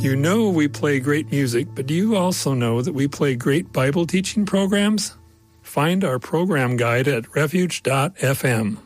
You know we play great music, but do you also know that we play great Bible teaching programs? Find our program guide at refuge.fm.